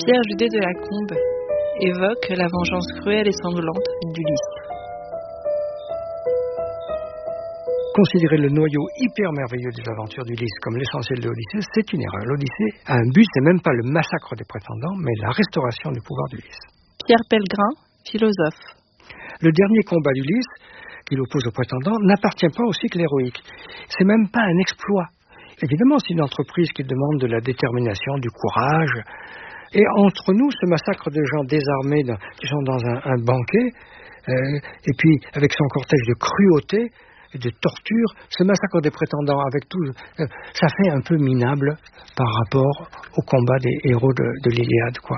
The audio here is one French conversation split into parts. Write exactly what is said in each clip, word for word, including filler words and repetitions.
Pierre Judet de la Combe évoque la vengeance cruelle et sanglante d'Ulysse. Considérer le noyau hyper merveilleux des aventures d'Ulysse comme l'essentiel de l'Odyssée, c'est une erreur. L'Odyssée a un but, c'est même pas le massacre des prétendants, mais la restauration du pouvoir d'Ulysse. Pierre Pellegrin, philosophe. Le dernier combat d'Ulysse, qu'il oppose aux prétendants, n'appartient pas au cycle héroïque. C'est même pas un exploit. Évidemment, c'est une entreprise qui demande de la détermination, du courage. Et entre nous, ce massacre de gens désarmés dans, qui sont dans un, un banquet, euh, et puis avec son cortège de cruauté, de torture, ce massacre des prétendants avec tout, euh, ça fait un peu minable par rapport au combat des héros de, de l'Iliade, quoi.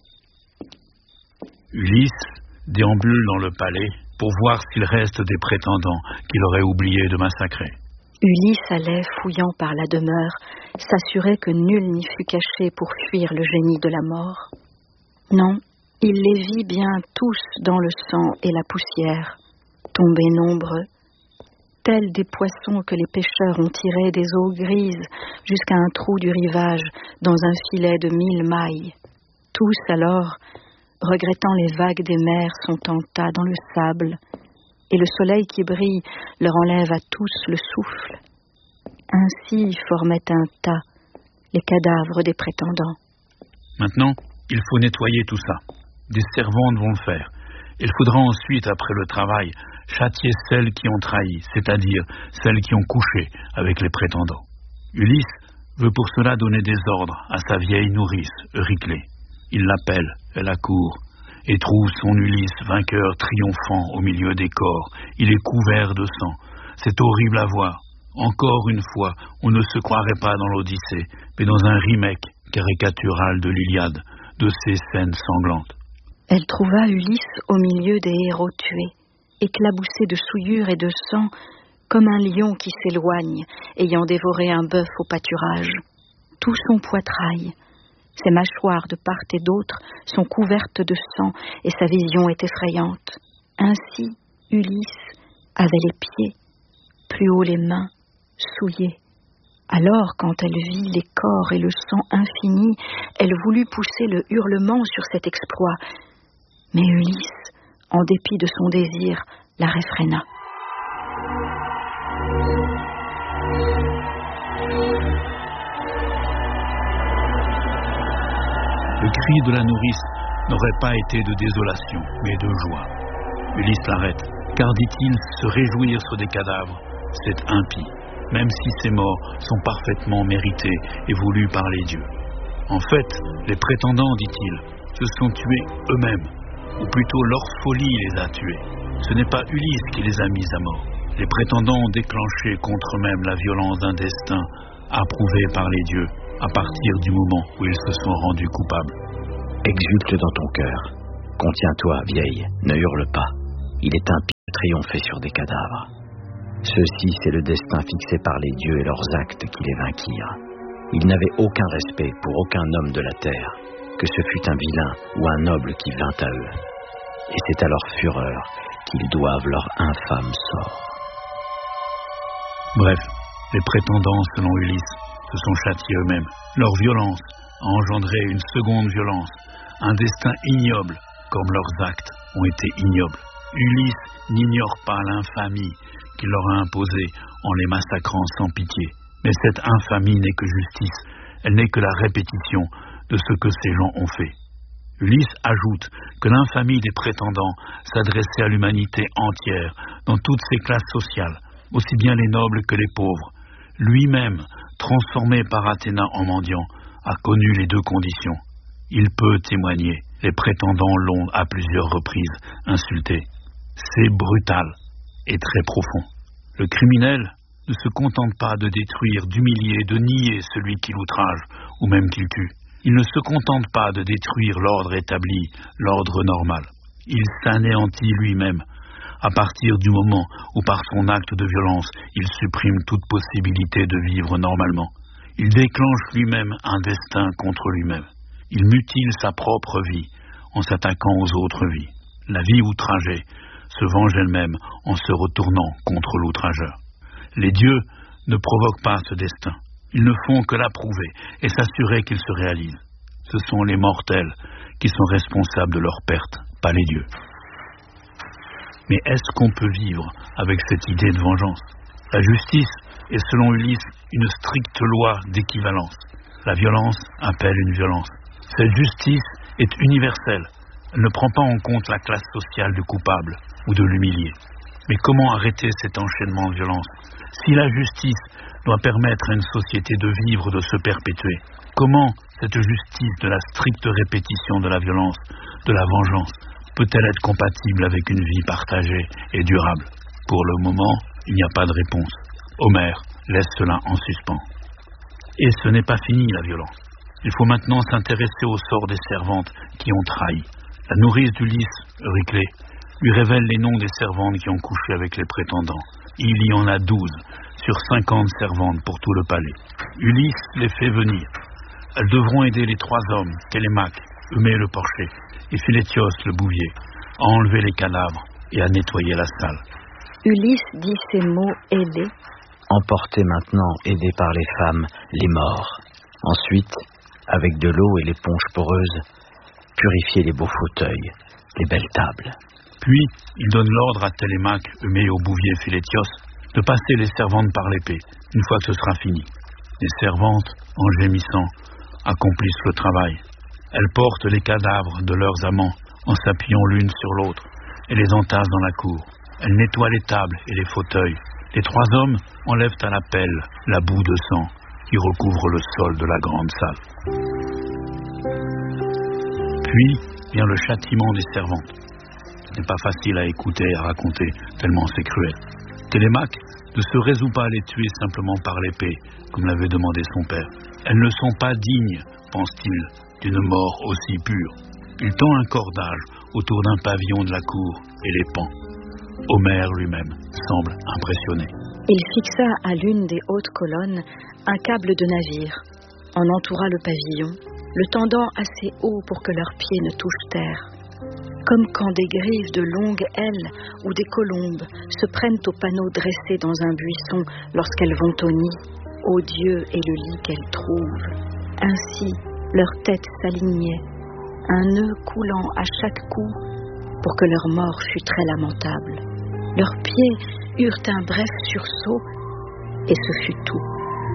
Ulysse déambule dans le palais pour voir s'il reste des prétendants qu'il aurait oublié de massacrer. Ulysse allait, fouillant par la demeure, s'assurer que nul n'y fût caché pour fuir le génie de la mort. Non, il les vit bien tous dans le sang et la poussière, tombés nombreux, tels des poissons que les pêcheurs ont tirés des eaux grises jusqu'à un trou du rivage dans un filet de mille mailles. Tous alors, regrettant les vagues des mers, sont en tas dans le sable, et le soleil qui brille leur enlève à tous le souffle. Ainsi formaient un tas les cadavres des prétendants. Maintenant, il faut nettoyer tout ça. Des servantes vont le faire. Il faudra ensuite, après le travail, châtier celles qui ont trahi, c'est-à-dire celles qui ont couché avec les prétendants. Ulysse veut pour cela donner des ordres à sa vieille nourrice, Euryclée. Il l'appelle, elle accourt, et trouve son Ulysse vainqueur triomphant au milieu des corps. Il est couvert de sang. C'est horrible à voir. Encore une fois, on ne se croirait pas dans l'Odyssée, mais dans un remake caricatural de l'Iliade, de ces scènes sanglantes. Elle trouva Ulysse au milieu des héros tués, éclaboussé de souillure et de sang, comme un lion qui s'éloigne, ayant dévoré un bœuf au pâturage. Tout son poitrail, ses mâchoires de part et d'autre sont couvertes de sang, et sa vision est effrayante. Ainsi, Ulysse avait les pieds, plus haut les mains, souillés. Alors, quand elle vit les corps et le sang infini, elle voulut pousser le hurlement sur cet exploit. Mais Ulysse, en dépit de son désir, la réfréna. Le cri de la nourrice n'aurait pas été de désolation, mais de joie. Ulysse l'arrête, car dit-il, se réjouir sur des cadavres, c'est impie, même si ces morts sont parfaitement méritées et voulues par les dieux. En fait, les prétendants, dit-il, se sont tués eux-mêmes, ou plutôt leur folie les a tués. Ce n'est pas Ulysse qui les a mis à mort. Les prétendants ont déclenché contre eux-mêmes la violence d'un destin approuvé par les dieux à partir du moment où ils se sont rendus coupables. Exulte dans ton cœur. Contiens-toi, vieille, ne hurle pas. Il est impie de triompher sur des cadavres. Ceci, c'est le destin fixé par les dieux et leurs actes qui les vainquirent. Ils n'avaient aucun respect pour aucun homme de la terre, que ce fût un vilain ou un noble qui vint à eux. Et c'est à leur fureur qu'ils doivent leur infâme sort. Bref, les prétendants, selon Ulysse, se sont châtiés eux-mêmes. Leur violence a engendré une seconde violence, un destin ignoble, comme leurs actes ont été ignobles. Ulysse n'ignore pas l'infamie qu'il leur a imposée en les massacrant sans pitié. Mais cette infamie n'est que justice, elle n'est que la répétition de ce que ces gens ont fait. Ulysse ajoute que l'infamie des prétendants s'adressait à l'humanité entière, dans toutes ses classes sociales, aussi bien les nobles que les pauvres. Lui-même, transformé par Athéna en mendiant, a connu les deux conditions. Il peut témoigner, les prétendants l'ont à plusieurs reprises insulté. C'est brutal et très profond. Le criminel ne se contente pas de détruire, d'humilier, de nier celui qui l'outrage ou même qu'il tue. Il ne se contente pas de détruire l'ordre établi, l'ordre normal. Il s'anéantit lui-même à partir du moment où par son acte de violence, il supprime toute possibilité de vivre normalement. Il déclenche lui-même un destin contre lui-même. Il mutile sa propre vie en s'attaquant aux autres vies. La vie outragée se venge elle-même en se retournant contre l'outrageur. Les dieux ne provoquent pas ce destin. Ils ne font que l'approuver et s'assurer qu'il se réalise. Ce sont les mortels qui sont responsables de leur perte, pas les dieux. Mais est-ce qu'on peut vivre avec cette idée de vengeance? La justice est selon Ulysse une stricte loi d'équivalence. La violence appelle une violence. Cette justice est universelle. Elle ne prend pas en compte la classe sociale du coupable ou de l'humilié. Mais comment arrêter cet enchaînement de violence? Si la justice doit permettre à une société de vivre, de se perpétuer, comment cette justice de la stricte répétition de la violence, de la vengeance, peut-elle être compatible avec une vie partagée et durable? Pour le moment, il n'y a pas de réponse. Homère laisse cela en suspens. Et ce n'est pas fini, la violence. Il faut maintenant s'intéresser au sort des servantes qui ont trahi. La nourrice d'Ulysse, Euryclée, lui révèle les noms des servantes qui ont couché avec les prétendants. Il y en a douze sur cinquante servantes pour tout le palais. Ulysse les fait venir. Elles devront aider les trois hommes, Télémaque, Eumée le porcher, et Philétios le bouvier, à enlever les cadavres et à nettoyer la salle. Ulysse dit ces mots aidés. Emportez maintenant, aidés par les femmes, les morts. Ensuite, avec de l'eau et l'éponge poreuse, purifiez les beaux fauteuils, les belles tables. Puis, il donne l'ordre à Télémaque, Eumée au bouvier Philétios, de passer les servantes par l'épée, une fois que ce sera fini. Les servantes, en gémissant, accomplissent le travail. Elles portent les cadavres de leurs amants en s'appuyant l'une sur l'autre et les entassent dans la cour. Elles nettoient les tables et les fauteuils. Les trois hommes enlèvent à la pelle la boue de sang qui recouvre le sol de la grande salle. Puis vient le châtiment des servantes. Ce n'est pas facile à écouter et à raconter, tellement c'est cruel. Télémaque ne se résout pas à les tuer simplement par l'épée, comme l'avait demandé son père. Elles ne sont pas dignes, pense-t-il, d'une mort aussi pure. Il tend un cordage autour d'un pavillon de la cour et les pend. Homère lui-même semble impressionné. Il fixa à l'une des hautes colonnes un câble de navire, en entoura le pavillon, le tendant assez haut pour que leurs pieds ne touchent terre. Comme quand des griffes de longues ailes ou des colombes se prennent aux panneaux dressés dans un buisson lorsqu'elles vont au nid, ô Dieu et le lit qu'elles trouvent. Ainsi, leurs têtes s'alignaient, un nœud coulant à chaque coup pour que leur mort fût très lamentable. Leurs pieds eurent un bref sursaut et ce fut tout.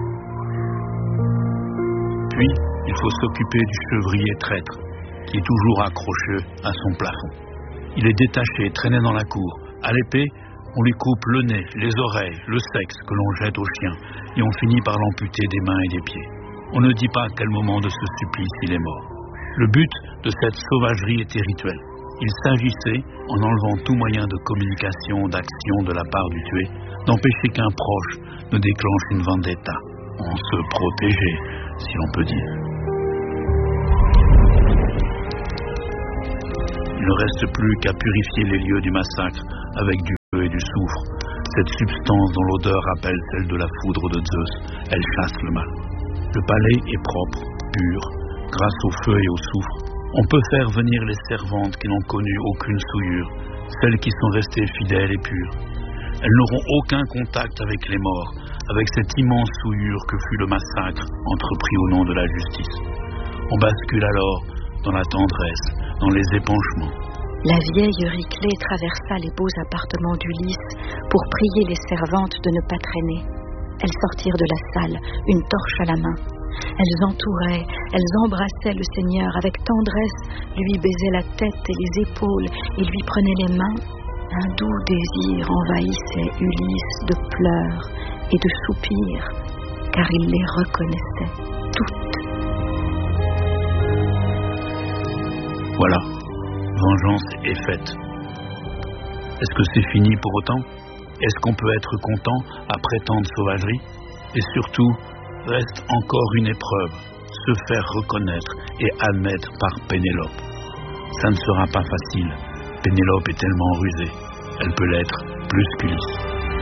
Puis, il faut s'occuper du chevrier traître, qui est toujours accroché à son plafond. Il est détaché, traîné dans la cour. À l'épée, on lui coupe le nez, les oreilles, le sexe que l'on jette au chien, et on finit par l'amputer des mains et des pieds. On ne dit pas à quel moment de ce supplice il est mort. Le but de cette sauvagerie était rituel. Il s'agissait, en enlevant tout moyen de communication, d'action de la part du tué, d'empêcher qu'un proche ne déclenche une vendetta. On se protégeait, si l'on peut dire. Il ne reste plus qu'à purifier les lieux du massacre avec du feu et du soufre. Cette substance dont l'odeur rappelle celle de la foudre de Zeus, elle chasse le mal. Le palais est propre, pur, grâce au feu et au soufre. On peut faire venir les servantes qui n'ont connu aucune souillure, celles qui sont restées fidèles et pures. Elles n'auront aucun contact avec les morts, avec cette immense souillure que fut le massacre entrepris au nom de la justice. On bascule alors dans la tendresse, dans les épanchements. La vieille Euryclée traversa les beaux appartements d'Ulysse pour prier les servantes de ne pas traîner. Elles sortirent de la salle, une torche à la main. Elles entouraient, elles embrassaient le Seigneur avec tendresse, lui baisaient la tête et les épaules et lui prenaient les mains. Un doux désir envahissait Ulysse de pleurs et de soupirs, car il les reconnaissait toutes. Voilà, vengeance est faite. Est-ce que c'est fini pour autant? Est-ce qu'on peut être content après tant de sauvagerie? Et surtout, reste encore une épreuve, se faire reconnaître et admettre par Pénélope. Ça ne sera pas facile. Pénélope est tellement rusée. Elle peut l'être plus qu'Ulysse.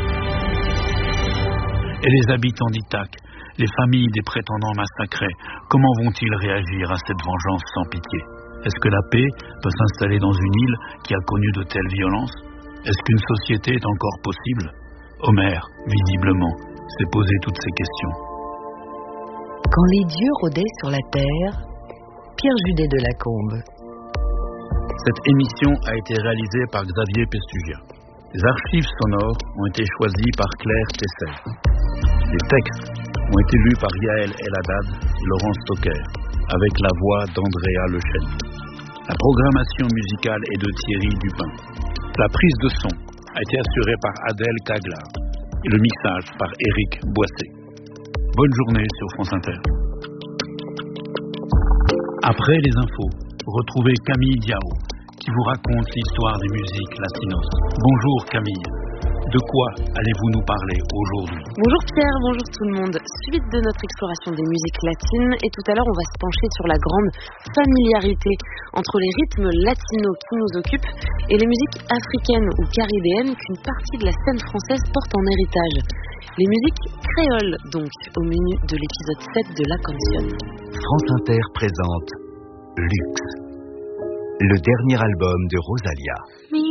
Et les habitants d'Ithaque, les familles des prétendants massacrés, comment vont-ils réagir à cette vengeance sans pitié? Est-ce que la paix peut s'installer dans une île qui a connu de telles violences? Est-ce qu'une société est encore possible? Homère, visiblement, s'est posé toutes ces questions. Quand les dieux rôdaient sur la terre, Pierre Judet de Lacombe. Cette émission a été réalisée par Xavier Pestugia. Les archives sonores ont été choisies par Claire Tesser. Les textes ont été lus par Yael Eladad et Laurence Stocker, avec la voix d'Andrea Lechêne. La programmation musicale est de Thierry Dupin. La prise de son a été assurée par Adèle Caglar et le mixage par Éric Boissé. Bonne journée sur France Inter. Après les infos, retrouvez Camille Diao qui vous raconte l'histoire des musiques latinos. Bonjour Camille, de quoi allez-vous nous parler aujourd'hui? Bonjour Pierre, bonjour tout le monde. Suite de notre exploration des musiques latines, et tout à l'heure on va se pencher sur la grande familiarité entre les rythmes latinos qui nous occupent et les musiques africaines ou caribéennes qu'une partie de la scène française porte en héritage. Les musiques créoles donc, au menu de l'épisode sept de La Canción. France Inter présente Luxe, le dernier album de Rosalia.